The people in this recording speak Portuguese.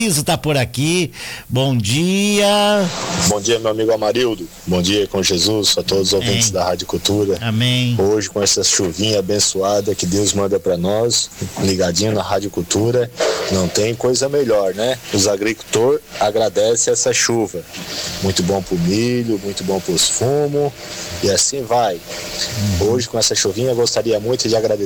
Isso tá por aqui. Bom dia. Bom dia, meu amigo Amarildo. Bom dia com Jesus, a todos os ouvintes da Rádio Cultura. Amém. Hoje, com essa chuvinha abençoada que Deus manda para nós, ligadinho na Rádio Cultura, não tem coisa melhor, né? Os agricultores agradecem essa chuva. Muito bom pro milho, muito bom pros fumos, e assim vai. Hoje, com essa chuvinha, eu gostaria muito de agradecer